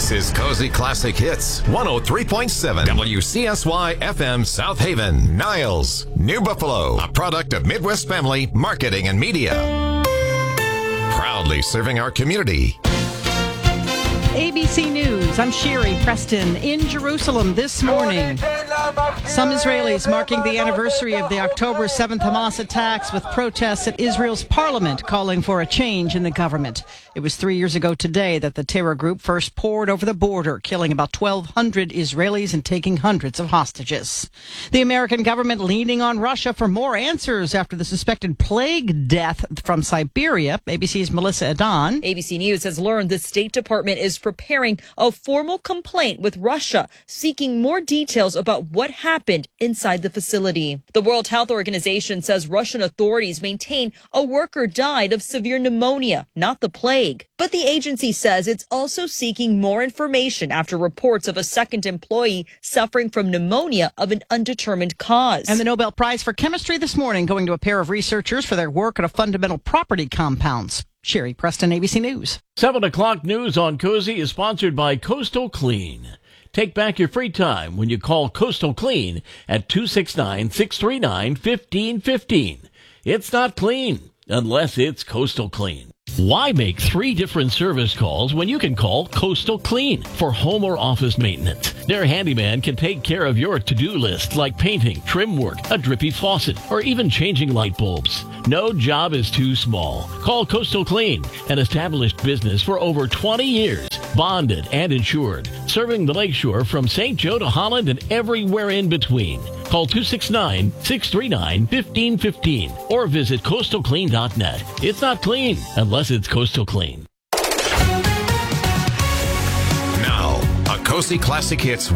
This is Cozy Classic Hits 103.7 WCSY FM South Haven, Niles, New Buffalo, a product of Midwest Family Marketing and Media. Proudly serving our community. ABC News, I'm Sherry Preston. In Jerusalem this morning, some Israelis marking the anniversary of the October 7th Hamas attacks with protests at Israel's parliament calling for a change in the government. It was 3 years ago today that the terror group first poured over the border, killing about 1,200 Israelis and taking hundreds of hostages. The American government leaning on Russia for more answers after the suspected plague death from Siberia. ABC's Melissa Adan. ABC News has learned the State Department is preparing a formal complaint with Russia, seeking more details about what happened inside the facility. The World Health Organization says Russian authorities maintain a worker died of severe pneumonia, not the plague. But the agency says it's also seeking more information after reports of a second employee suffering from pneumonia of an undetermined cause. And the Nobel Prize for Chemistry this morning going to a pair of researchers for their work on a fundamental property compounds. Sherry Preston, ABC News. 7 o'clock news on Cozy is sponsored by Coastal Clean. Take back your free time when you call Coastal Clean at 269-639-1515. It's not clean unless it's Coastal Clean. Why make 3 different service calls when you can call Coastal Clean for home or office maintenance? Their handyman can take care of your to-do list like painting, trim work, a drippy faucet, or even changing light bulbs. No job is too small. Call Coastal Clean, an established business for over 20 years, bonded and insured, serving the Lakeshore from St. Joe to Holland and everywhere in between. Call 269-639-1515 or visit coastalclean.net. It's not clean unless it's Coastal Clean. Now, a Cozy Classic Hits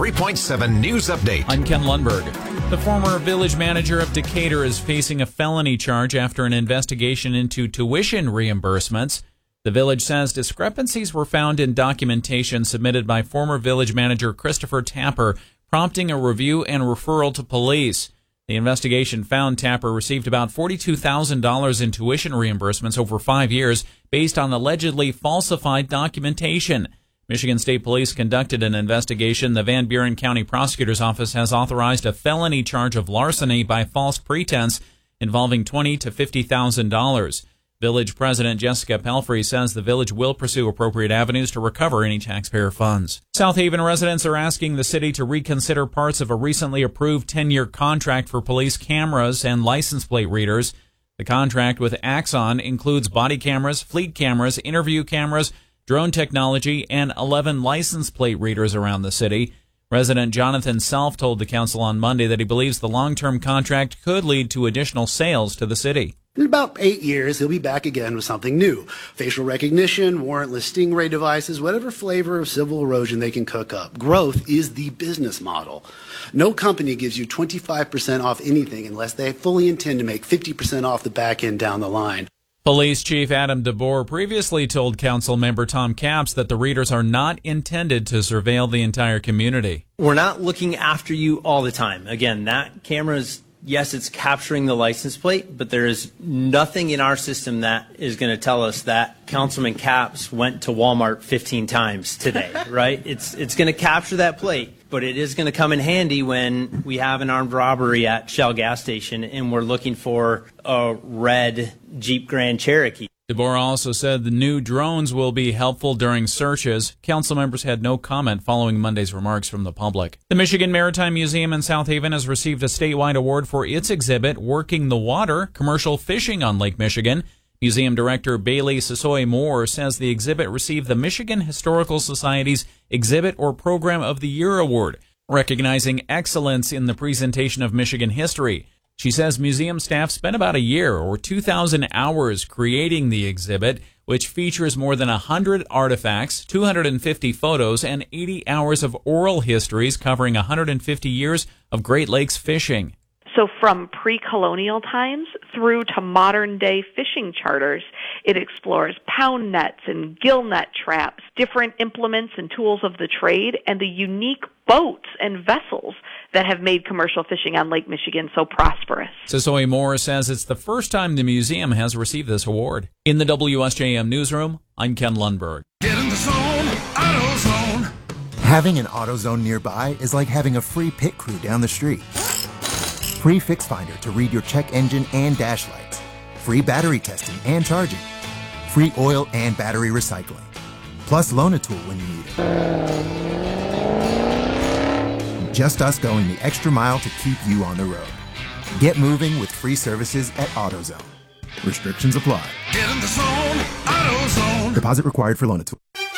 103.7 news update. I'm Ken Lundberg. The former village manager of Decatur is facing a felony charge after an investigation into tuition reimbursements. The village says discrepancies were found in documentation submitted by former village manager Christopher Tapper, prompting a review and referral to police. The investigation found Tapper received about $42,000 in tuition reimbursements over 5 years based on allegedly falsified documentation. Michigan State Police conducted an investigation. The Van Buren County Prosecutor's Office has authorized a felony charge of larceny by false pretense involving $20,000 to $50,000. Village President Jessica Pelfrey says the village will pursue appropriate avenues to recover any taxpayer funds. South Haven residents are asking the city to reconsider parts of a recently approved 10-year contract for police cameras and license plate readers. The contract with Axon includes body cameras, fleet cameras, interview cameras, drone technology, and 11 license plate readers around the city. Resident Jonathan Self told the council on Monday that he believes the long-term contract could lead to additional sales to the city. In about 8 years, he'll be back again with something new. Facial recognition, warrantless stingray devices, whatever flavor of civil erosion they can cook up. Growth is the business model. No company gives you 25% off anything unless they fully intend to make 50% off the back end down the line. Police Chief Adam DeBoer previously told council member Tom Capps that the readers are not intended to surveil the entire community. We're not looking after you all the time. Again, that camera's, yes, it's capturing the license plate, but there is nothing in our system that is going to tell us that Councilman Capps went to Walmart 15 times today, right? It's going to capture that plate, but it is going to come in handy when we have an armed robbery at Shell gas station and we're looking for a red Jeep Grand Cherokee. DeBoer also said the new drones will be helpful during searches. Council members had no comment following Monday's remarks from the public. The Michigan Maritime Museum in South Haven has received a statewide award for its exhibit, Working the Water, Commercial Fishing on Lake Michigan. Museum Director Bailey Sissoy Moore says the exhibit received the Michigan Historical Society's Exhibit or Program of the Year Award, recognizing excellence in the presentation of Michigan history. She says museum staff spent about a year or 2,000 hours creating the exhibit, which features more than 100 artifacts, 250 photos, and 80 hours of oral histories covering 150 years of Great Lakes fishing. So from pre-colonial times through to modern-day fishing charters, it explores pound nets and gill net traps, different implements and tools of the trade, and the unique boats and vessels that have made commercial fishing on Lake Michigan so prosperous. Sissoy Moore says it's the first time the museum has received this award. In the WSJM newsroom, I'm Ken Lundberg. Get in the zone, AutoZone. Having an AutoZone nearby is like having a free pit crew down the street. Free Fix Finder to read your check engine and dash lights. Free battery testing and charging. Free oil and battery recycling. Plus Loan-A-Tool when you need it. Just us going the extra mile to keep you on the road. Get moving with free services at AutoZone. Restrictions apply. Get in the zone, AutoZone. Deposit required for Loan-A-Tool.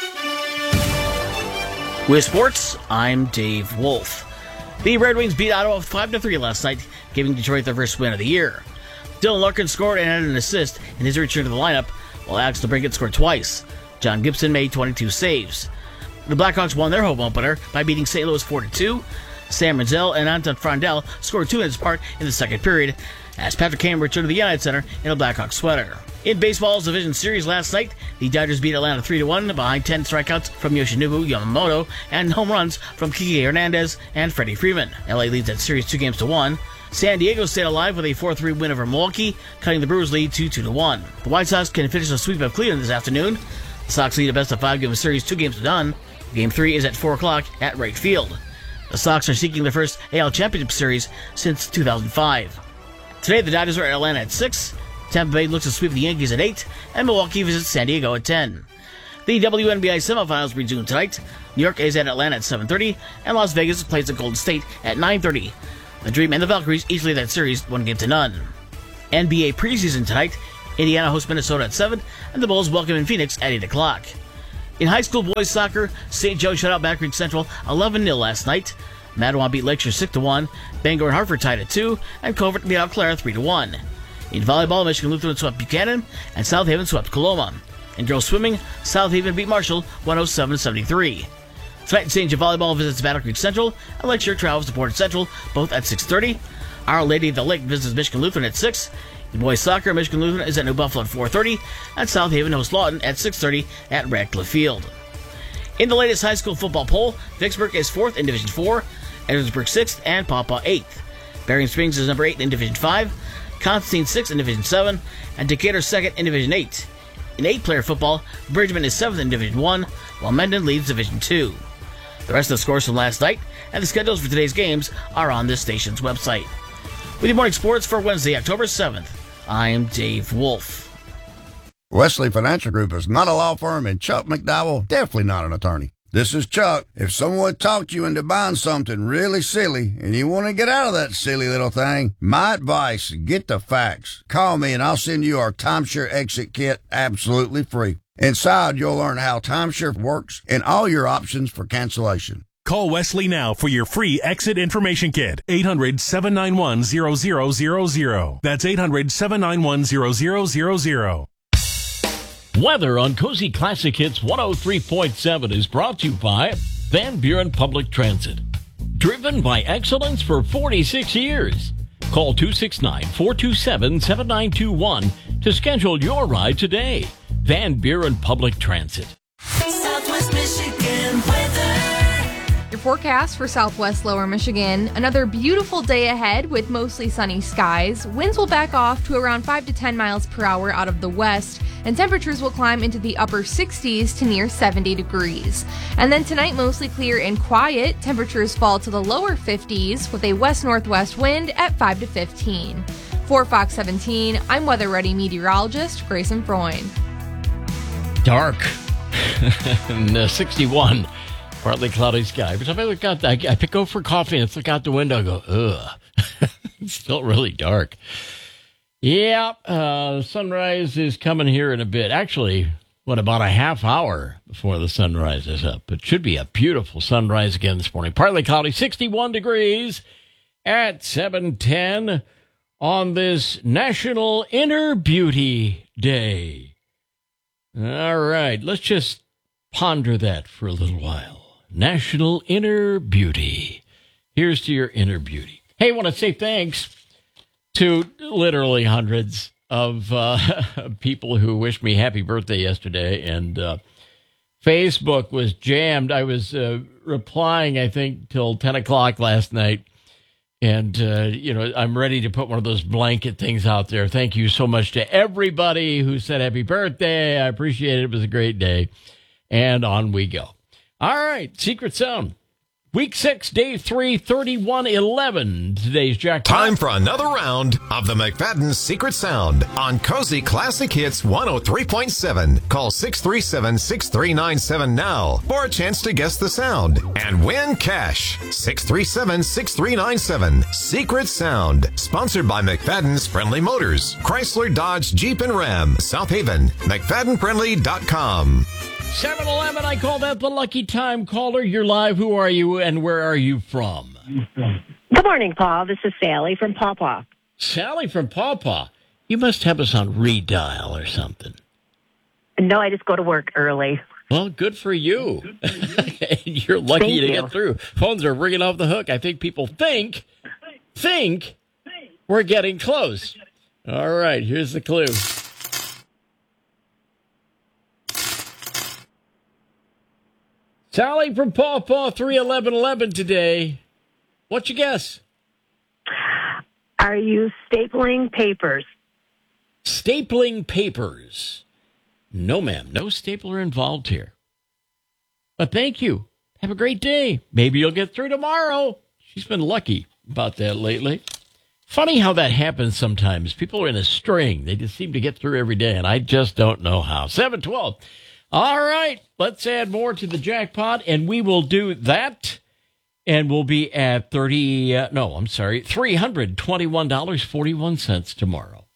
With sports, I'm Dave Wolf. The Red Wings beat Ottawa 5-3 last night, giving Detroit their first win of the year. Dylan Larkin scored and had an assist in his return to the lineup, while Alex DeBrincat scored twice. John Gibson made 22 saves. The Blackhawks won their home opener by beating St. Louis 4-2. Sam Rinzel and Anton Frandel scored 2 minutes apart in the second period, as Patrick Kane returned to the United Center in a Blackhawks sweater. In baseball's division series last night, the Dodgers beat Atlanta 3-1 behind 10 strikeouts from Yoshinobu Yamamoto and home runs from Kike Hernandez and Freddie Freeman. LA leads that series 2-1. San Diego stayed alive with a 4-3 win over Milwaukee, cutting the Brewers' lead to 2-1. The White Sox can finish a sweep of Cleveland this afternoon. The Sox lead a best-of-5 game series 2-0. Game 3 is at 4 o'clock at Wright Field. The Sox are seeking their first AL Championship Series since 2005. Today, the Dodgers are at Atlanta at 6. Tampa Bay looks to sweep the Yankees at 8, and Milwaukee visits San Diego at 10. The WNBA semifinals resume tonight. New York is at Atlanta at 7:30, and Las Vegas plays at Golden State at 9:30. The Dream and the Valkyries each lead that series 1-0. NBA preseason tonight. Indiana hosts Minnesota at 7, and the Bulls welcome in Phoenix at 8 o'clock. In high school boys soccer, St. Joe shut out Back Creek Central 11-0 last night. Mattawa beat Lakeshore 6-1, Bangor and Hartford tied at 2, and Covert beat out Clara 3-1. In volleyball, Michigan Lutheran swept Buchanan, and South Haven swept Coloma. In girls swimming, South Haven beat Marshall 107-73. Tonight in St. Joe volleyball visits Battle Creek Central, and Lakeshore travels to Port Central, both at 6:30. Our Lady of the Lake visits Michigan Lutheran at 6. In boys soccer, Michigan Lutheran is at New Buffalo at 4:30, and South Haven hosts Lawton at 6:30 at Radcliffe Field. In the latest high school football poll, Vicksburg is 4th in Division 4, Edwardsburg 6th, and Pawpaw 8th. Berrien Springs is number 8 in Division 5, Constantine 6th in Division 7, and Decatur 2nd in Division 8. In 8-player football, Bridgman is 7th in Division 1, while Mendon leads Division 2. The rest of the scores from last night and the schedules for today's games are on this station's website. With your morning sports for Wednesday, October 7th, I am Dave Wolf. Wesley Financial Group is not a law firm, and Chuck McDowell definitely not an attorney. This is Chuck. If someone talked you into buying something really silly and you want to get out of that silly little thing, my advice, get the facts. Call me and I'll send you our timeshare exit kit absolutely free. Inside, you'll learn how timeshare works and all your options for cancellation. Call Wesley now for your free exit information kit. 800-791-0000. That's 800-791-0000. Weather on Cozy Classic Hits 103.7 is brought to you by Van Buren Public Transit. Driven by excellence for 46 years. Call 269-427-7921 to schedule your ride today. Van Buren Public Transit. Southwest Michigan weather. Your forecast for Southwest Lower Michigan. Another beautiful day ahead with mostly sunny skies. Winds will back off to around 5 to 10 miles per hour out of the west, and temperatures will climb into the upper 60s to near 70 degrees. And then tonight, mostly clear and quiet. Temperatures fall to the lower 50s with a west-northwest wind at 5 to 15. For Fox 17, I'm weather ready meteorologist Grayson Freund. Dark. And 61. Partly cloudy sky. Every time I look out, I go for coffee and look out the window, I go, ugh. It's still really dark. Yeah, sunrise is coming here in a bit. Actually, about a half hour before the sunrise is up. It should be a beautiful sunrise again this morning. Partly cloudy, 61 degrees at 7:10 on this National Inner Beauty Day. All right, let's just ponder that for a little while. National Inner Beauty. Here's to your inner beauty. Hey, I want to say thanks to literally hundreds of people who wished me happy birthday yesterday, and Facebook was jammed. I was replying, I think, till 10 o'clock last night, and, I'm ready to put one of those blanket things out there. Thank you so much to everybody who said happy birthday. I appreciate it. It was a great day, and on we go. All right, Secret Sound. Week 6, Day 3, 31-11. Today's jackpot. Time for another round of the McFadden's Secret Sound on Cozy Classic Hits 103.7. Call 637-6397 now for a chance to guess the sound and win cash. 637-6397. Secret Sound. Sponsored by McFadden's Friendly Motors, Chrysler, Dodge, Jeep, and Ram, South Haven. McFaddenFriendly.com. 7-11, I call that the lucky time caller. You're live. Who are you and where are you from? Good morning, Paul. This is Sally from Pawpaw. Sally from Pawpaw. You must have us on redial or something. No, I just go to work early. Well, good for you. You're lucky to get through. Phones are ringing off the hook. I think people think we're getting close. All right, here's the clue. Sally from Pawpaw, 31111 today. What's your guess? Are you stapling papers? Stapling papers. No, ma'am. No stapler involved here. But thank you. Have a great day. Maybe you'll get through tomorrow. She's been lucky about that lately. Funny how that happens sometimes. People are in a string. They just seem to get through every day, and I just don't know how. 712. All right, let's add more to the jackpot, and we will do that, and we'll be at $321.41 tomorrow.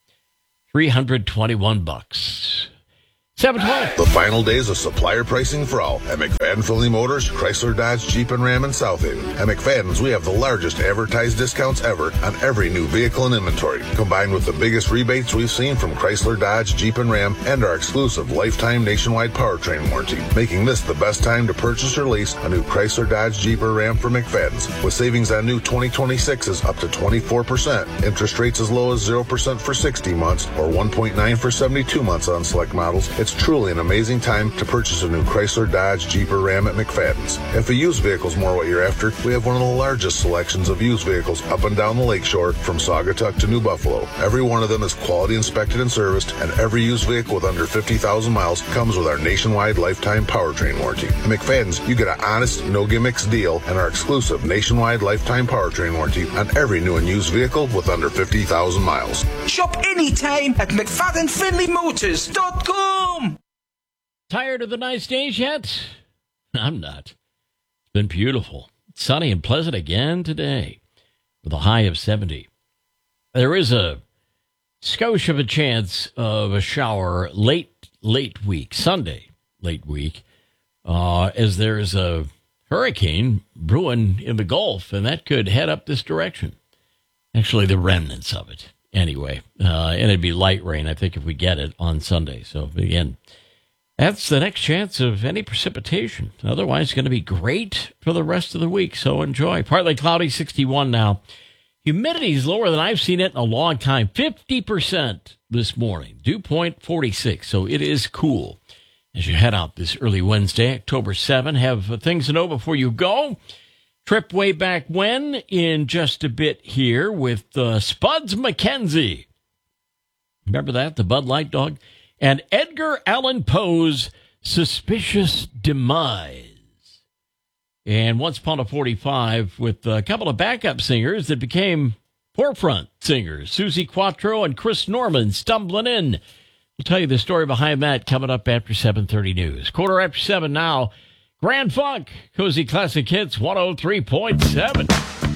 $321. 712. The final days of supplier pricing for all at McFadden Friendly Motors, Chrysler, Dodge, Jeep, and Ram in South Haven. At McFadden's, we have the largest advertised discounts ever on every new vehicle in inventory, combined with the biggest rebates we've seen from Chrysler, Dodge, Jeep, and Ram, and our exclusive lifetime nationwide powertrain warranty, making this the best time to purchase or lease a new Chrysler, Dodge, Jeep, or Ram from McFadden's, with savings on new 2026s up to 24%, interest rates as low as 0% for 60 months, or 1.9 for 72 months on select models. It's truly an amazing time to purchase a new Chrysler, Dodge, Jeep, or Ram at McFadden's. If a used vehicle is more what you're after, we have one of the largest selections of used vehicles up and down the lakeshore from Saugatuck to New Buffalo. Every one of them is quality inspected and serviced, and every used vehicle with under 50,000 miles comes with our nationwide lifetime powertrain warranty. At McFadden's, you get an honest, no gimmicks deal and our exclusive nationwide lifetime powertrain warranty on every new and used vehicle with under 50,000 miles. Shop anytime at McFaddenFriendlyMotors.com. Tired of the nice days yet? I'm not. It's been beautiful. Sunny and pleasant again today with a high of 70. There is a skosh of a chance of a shower late week, Sunday, late week, as there is a hurricane brewing in the Gulf, and that could head up this direction. Actually, the remnants of it. Anyway, and it'd be light rain, I think, if we get it on Sunday. So, again, that's the next chance of any precipitation. Otherwise, it's going to be great for the rest of the week, so enjoy. Partly cloudy, 61 now. Humidity is lower than I've seen it in a long time, 50% this morning. Dew point, 46, so it is cool. As you head out this early Wednesday, October 7, have things to know before you go. Trip way back when in just a bit here with Spuds MacKenzie. Remember that, the Bud Light dog? And Edgar Allan Poe's Suspicious Demise. And Once Upon a 45 with a couple of backup singers that became forefront singers, Susie Quattro and Chris Norman stumbling in. We'll tell you the story behind that coming up after 7:30 news. 7:15 now. Grand Funk, Cozy Classic Hits 103.7.